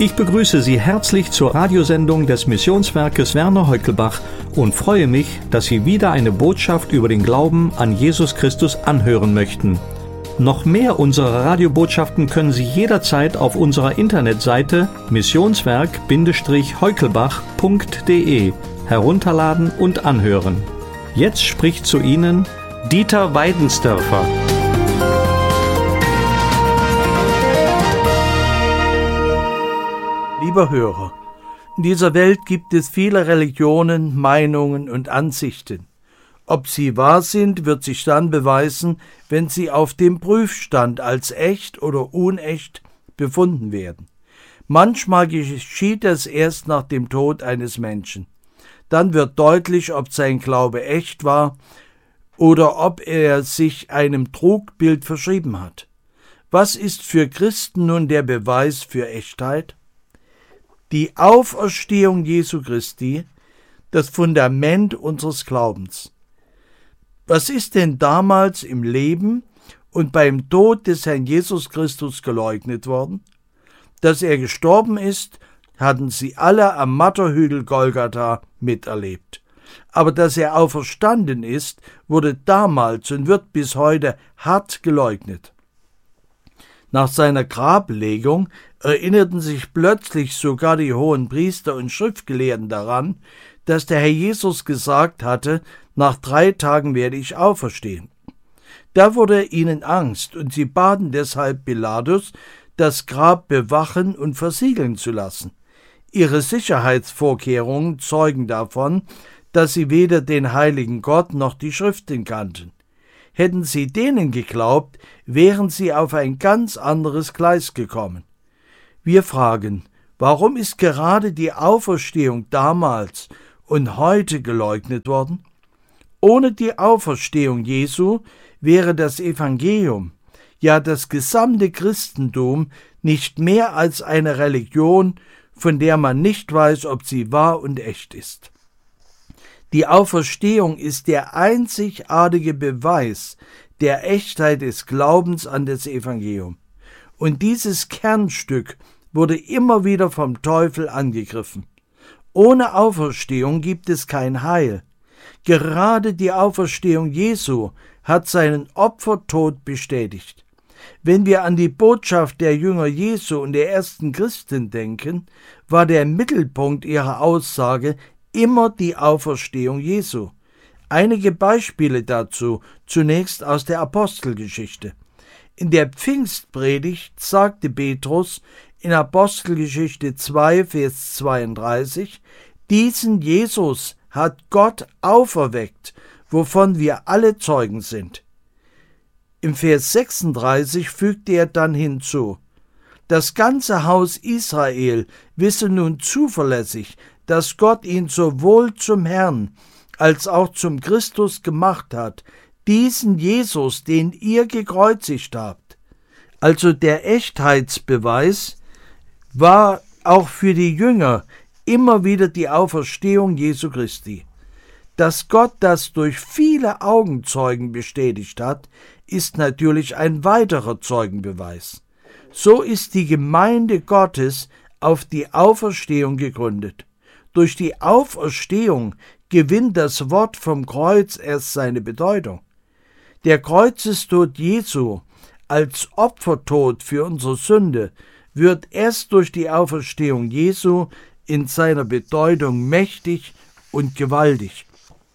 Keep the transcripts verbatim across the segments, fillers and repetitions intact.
Ich begrüße Sie herzlich zur Radiosendung des Missionswerkes Werner Heukelbach und freue mich, dass Sie wieder eine Botschaft über den Glauben an Jesus Christus anhören möchten. Noch mehr unserer Radiobotschaften können Sie jederzeit auf unserer Internetseite missionswerk Bindestrich heukelbach punkt de herunterladen und anhören. Jetzt spricht zu Ihnen Dieter Weidensdörfer. Lieber Hörer, in dieser Welt gibt es viele Religionen, Meinungen und Ansichten. Ob sie wahr sind, wird sich dann beweisen, wenn sie auf dem Prüfstand als echt oder unecht befunden werden. Manchmal geschieht es erst nach dem Tod eines Menschen. Dann wird deutlich, ob sein Glaube echt war oder ob er sich einem Trugbild verschrieben hat. Was ist für Christen nun der Beweis für Echtheit? Die Auferstehung Jesu Christi, das Fundament unseres Glaubens. Was ist denn damals im Leben und beim Tod des Herrn Jesus Christus geleugnet worden? Dass er gestorben ist, hatten sie alle am Marterhügel Golgatha miterlebt. Aber dass er auferstanden ist, wurde damals und wird bis heute hart geleugnet. Nach seiner Grablegung erinnerten sich plötzlich sogar die Hohenpriester und Schriftgelehrten daran, dass der Herr Jesus gesagt hatte, nach drei Tagen werde ich auferstehen. Da wurde ihnen Angst, und sie baten deshalb Pilatus, das Grab bewachen und versiegeln zu lassen. Ihre Sicherheitsvorkehrungen zeugen davon, dass sie weder den heiligen Gott noch die Schriften kannten. Hätten sie denen geglaubt, wären sie auf ein ganz anderes Gleis gekommen. Wir fragen, warum ist gerade die Auferstehung damals und heute geleugnet worden? Ohne die Auferstehung Jesu wäre das Evangelium, ja das gesamte Christentum, nicht mehr als eine Religion, von der man nicht weiß, ob sie wahr und echt ist. Die Auferstehung ist der einzigartige Beweis der Echtheit des Glaubens an das Evangelium. Und dieses Kernstück wurde immer wieder vom Teufel angegriffen. Ohne Auferstehung gibt es kein Heil. Gerade die Auferstehung Jesu hat seinen Opfertod bestätigt. Wenn wir an die Botschaft der Jünger Jesu und der ersten Christen denken, war der Mittelpunkt ihrer Aussage immer die Auferstehung Jesu. Einige Beispiele dazu, zunächst aus der Apostelgeschichte. In der Pfingstpredigt sagte Petrus in Apostelgeschichte zwei, Vers zweiunddreißig, diesen Jesus hat Gott auferweckt, wovon wir alle Zeugen sind. Im Vers sechsunddreißig fügte er dann hinzu, das ganze Haus Israel wisse nun zuverlässig, dass Gott ihn sowohl zum Herrn als auch zum Christus gemacht hat, diesen Jesus, den ihr gekreuzigt habt. Also der Echtheitsbeweis war auch für die Jünger immer wieder die Auferstehung Jesu Christi. Dass Gott das durch viele Augenzeugen bestätigt hat, ist natürlich ein weiterer Zeugenbeweis. So ist die Gemeinde Gottes auf die Auferstehung gegründet. Durch die Auferstehung gewinnt das Wort vom Kreuz erst seine Bedeutung. Der Kreuzestod Jesu als Opfertod für unsere Sünde wird erst durch die Auferstehung Jesu in seiner Bedeutung mächtig und gewaltig.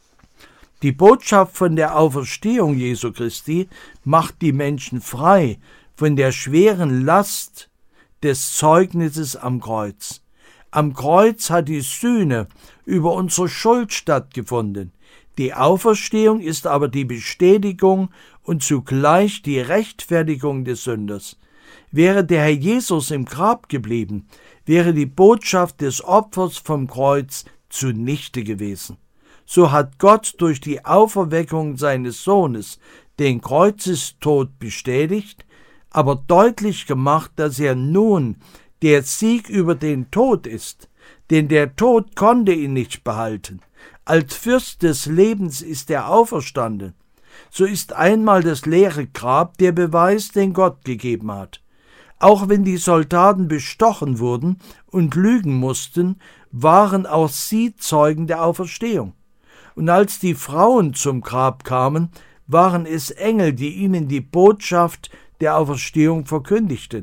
Die Botschaft von der Auferstehung Jesu Christi macht die Menschen frei von der schweren Last des Zeugnisses am Kreuz. Am Kreuz hat die Sühne über unsere Schuld stattgefunden. Die Auferstehung ist aber die Bestätigung und zugleich die Rechtfertigung des Sünders. Wäre der Herr Jesus im Grab geblieben, wäre die Botschaft des Opfers vom Kreuz zunichte gewesen. So hat Gott durch die Auferweckung seines Sohnes den Kreuzestod bestätigt, aber deutlich gemacht, dass er nun der Sieg über den Tod ist, denn der Tod konnte ihn nicht behalten. Als Fürst des Lebens ist er auferstanden. So ist einmal das leere Grab der Beweis, den Gott gegeben hat. Auch wenn die Soldaten bestochen wurden und lügen mussten, waren auch sie Zeugen der Auferstehung. Und als die Frauen zum Grab kamen, waren es Engel, die ihnen die Botschaft der Auferstehung verkündigten.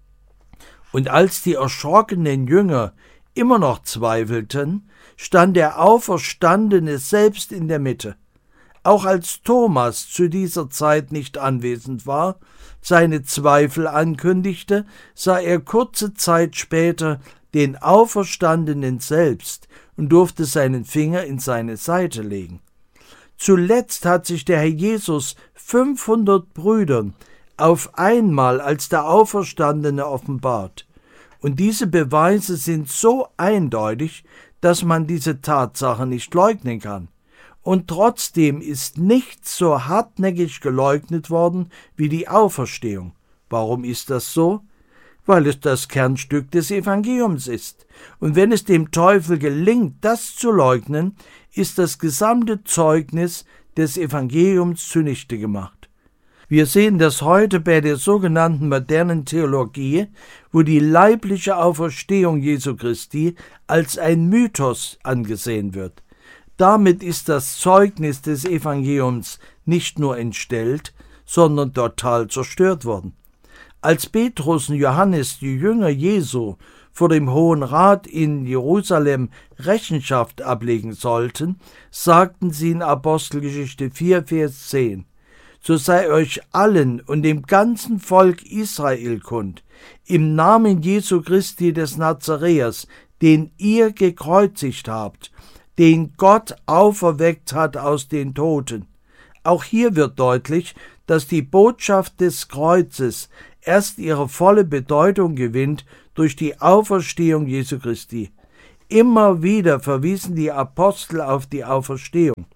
Und als die erschrockenen Jünger immer noch zweifelten, stand der Auferstandene selbst in der Mitte. Auch als Thomas zu dieser Zeit nicht anwesend war, seine Zweifel ankündigte, sah er kurze Zeit später den Auferstandenen selbst und durfte seinen Finger in seine Seite legen. Zuletzt hat sich der Herr Jesus fünfhundert Brüdern auf einmal als der Auferstandene offenbart. Und diese Beweise sind so eindeutig, dass man diese Tatsache nicht leugnen kann. Und trotzdem ist nichts so hartnäckig geleugnet worden wie die Auferstehung. Warum ist das so? Weil es das Kernstück des Evangeliums ist. Und wenn es dem Teufel gelingt, das zu leugnen, ist das gesamte Zeugnis des Evangeliums zunichte gemacht. Wir sehen das heute bei der sogenannten modernen Theologie, wo die leibliche Auferstehung Jesu Christi als ein Mythos angesehen wird. Damit ist das Zeugnis des Evangeliums nicht nur entstellt, sondern total zerstört worden. Als Petrus und Johannes, die Jünger Jesu, vor dem Hohen Rat in Jerusalem Rechenschaft ablegen sollten, sagten sie in Apostelgeschichte vier, Vers zehn, so sei euch allen und dem ganzen Volk Israel kund, im Namen Jesu Christi des Nazareers, den ihr gekreuzigt habt, den Gott auferweckt hat aus den Toten. Auch hier wird deutlich, dass die Botschaft des Kreuzes erst ihre volle Bedeutung gewinnt durch die Auferstehung Jesu Christi. Immer wieder verwiesen die Apostel auf die Auferstehung.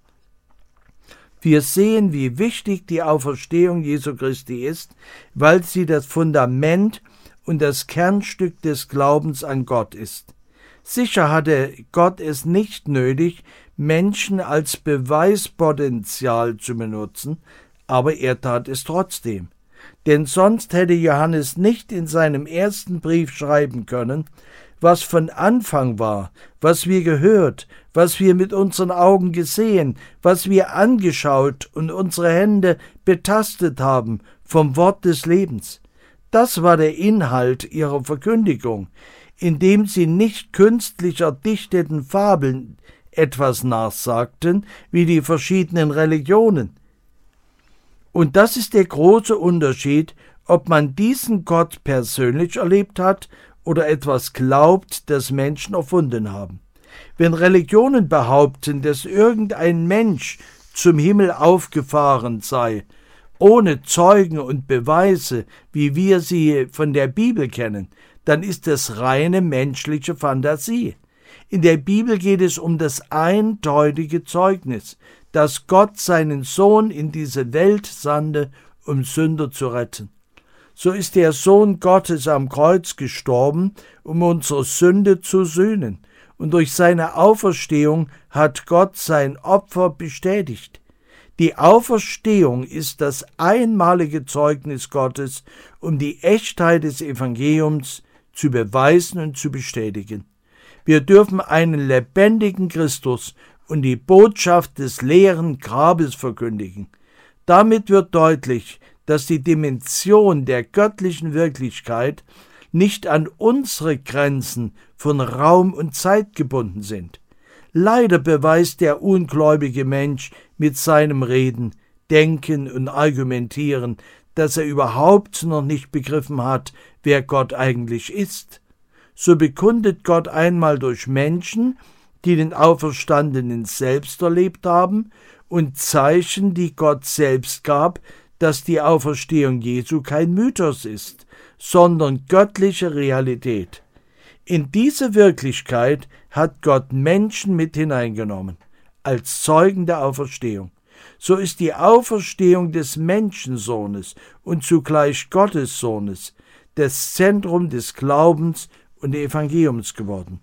Wir sehen, wie wichtig die Auferstehung Jesu Christi ist, weil sie das Fundament und das Kernstück des Glaubens an Gott ist. Sicher hatte Gott es nicht nötig, Menschen als Beweispotenzial zu benutzen, aber er tat es trotzdem. Denn sonst hätte Johannes nicht in seinem ersten Brief schreiben können, was von Anfang war, was wir gehört, was wir mit unseren Augen gesehen, was wir angeschaut und unsere Hände betastet haben vom Wort des Lebens. Das war der Inhalt ihrer Verkündigung, indem sie nicht künstlich erdichteten Fabeln etwas nachsagten, wie die verschiedenen Religionen. Und das ist der große Unterschied, ob man diesen Gott persönlich erlebt hat oder etwas glaubt, das Menschen erfunden haben. Wenn Religionen behaupten, dass irgendein Mensch zum Himmel aufgefahren sei, ohne Zeugen und Beweise, wie wir sie von der Bibel kennen, dann ist das reine menschliche Fantasie. In der Bibel geht es um das eindeutige Zeugnis, dass Gott seinen Sohn in diese Welt sandte, um Sünder zu retten. So ist der Sohn Gottes am Kreuz gestorben, um unsere Sünde zu sühnen, und durch seine Auferstehung hat Gott sein Opfer bestätigt. Die Auferstehung ist das einmalige Zeugnis Gottes, um die Echtheit des Evangeliums zu beweisen und zu bestätigen. Wir dürfen einen lebendigen Christus und die Botschaft des leeren Grabes verkündigen. Damit wird deutlich, dass die Dimension der göttlichen Wirklichkeit nicht an unsere Grenzen von Raum und Zeit gebunden sind. Leider beweist der ungläubige Mensch mit seinem Reden, Denken und Argumentieren, dass er überhaupt noch nicht begriffen hat, wer Gott eigentlich ist. So bekundet Gott einmal durch Menschen, die den Auferstandenen selbst erlebt haben, und Zeichen, die Gott selbst gab, dass die Auferstehung Jesu kein Mythos ist, sondern göttliche Realität. In diese Wirklichkeit hat Gott Menschen mit hineingenommen, als Zeugen der Auferstehung. So ist die Auferstehung des Menschensohnes und zugleich Gottes Sohnes das Zentrum des Glaubens und des Evangeliums geworden.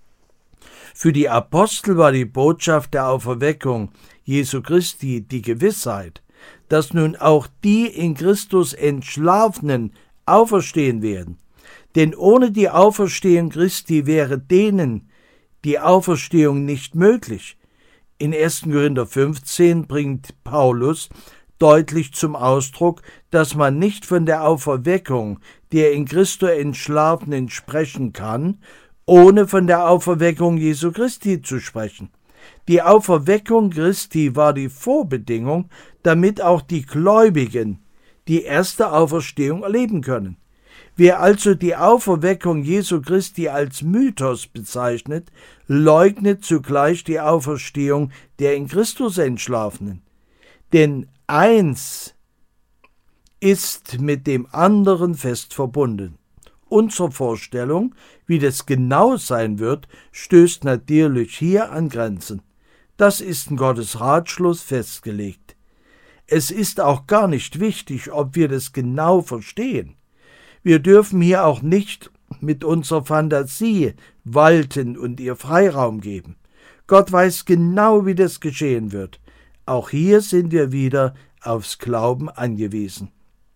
Für die Apostel war die Botschaft der Auferweckung Jesu Christi die Gewissheit, dass nun auch die in Christus Entschlafenen auferstehen werden. Denn ohne die Auferstehung Christi wäre denen die Auferstehung nicht möglich. In erster Korinther fünfzehn bringt Paulus deutlich zum Ausdruck, dass man nicht von der Auferweckung der in Christo Entschlafenen sprechen kann, ohne von der Auferweckung Jesu Christi zu sprechen. Die Auferweckung Christi war die Vorbedingung, damit auch die Gläubigen die erste Auferstehung erleben können. Wer also die Auferweckung Jesu Christi als Mythos bezeichnet, leugnet zugleich die Auferstehung der in Christus Entschlafenen. Denn eins ist mit dem anderen fest verbunden. Unsere Vorstellung, wie das genau sein wird, stößt natürlich hier an Grenzen. Das ist in Gottes Ratschluss festgelegt. Es ist auch gar nicht wichtig, ob wir das genau verstehen. Wir dürfen hier auch nicht mit unserer Fantasie walten und ihr Freiraum geben. Gott weiß genau, wie das geschehen wird. Auch hier sind wir wieder aufs Glauben angewiesen.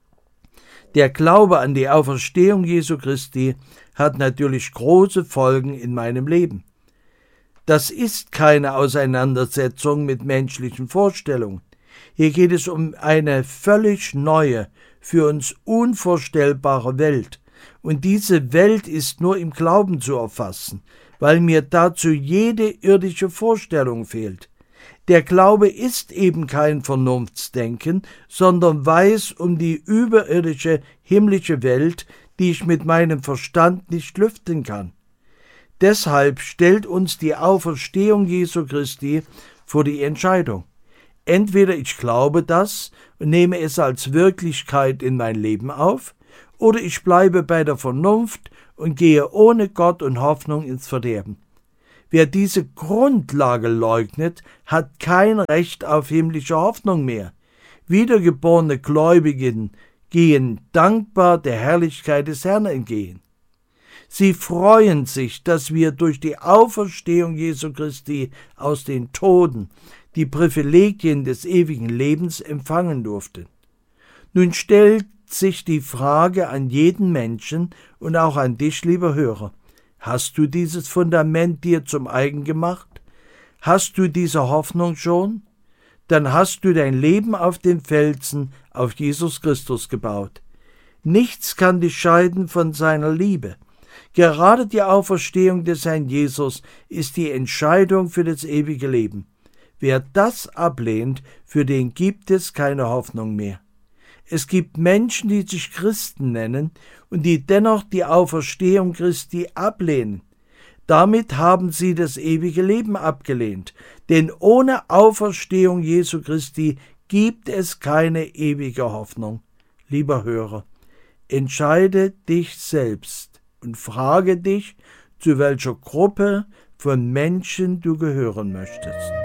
Der Glaube an die Auferstehung Jesu Christi hat natürlich große Folgen in meinem Leben. Das ist keine Auseinandersetzung mit menschlichen Vorstellungen. Hier geht es um eine völlig neue, für uns unvorstellbare Welt. Und diese Welt ist nur im Glauben zu erfassen, weil mir dazu jede irdische Vorstellung fehlt. Der Glaube ist eben kein Vernunftsdenken, sondern weiß um die überirdische himmlische Welt, die ich mit meinem Verstand nicht lüften kann. Deshalb stellt uns die Auferstehung Jesu Christi vor die Entscheidung. Entweder ich glaube das und nehme es als Wirklichkeit in mein Leben auf, oder ich bleibe bei der Vernunft und gehe ohne Gott und Hoffnung ins Verderben. Wer diese Grundlage leugnet, hat kein Recht auf himmlische Hoffnung mehr. Wiedergeborene Gläubigen gehen dankbar der Herrlichkeit des Herrn entgegen. Sie freuen sich, dass wir durch die Auferstehung Jesu Christi aus den Toten die Privilegien des ewigen Lebens empfangen durften. Nun stellt sich die Frage an jeden Menschen und auch an dich, lieber Hörer: Hast du dieses Fundament dir zum eigen gemacht? Hast du diese Hoffnung schon? Dann hast du dein Leben auf den Felsen, auf Jesus Christus gebaut. Nichts kann dich scheiden von seiner Liebe. Gerade die Auferstehung des Herrn Jesus ist die Entscheidung für das ewige Leben. Wer das ablehnt, für den gibt es keine Hoffnung mehr. Es gibt Menschen, die sich Christen nennen und die dennoch die Auferstehung Christi ablehnen. Damit haben sie das ewige Leben abgelehnt, denn ohne Auferstehung Jesu Christi gibt es keine ewige Hoffnung. Lieber Hörer, entscheide dich selbst und frage dich, zu welcher Gruppe von Menschen du gehören möchtest.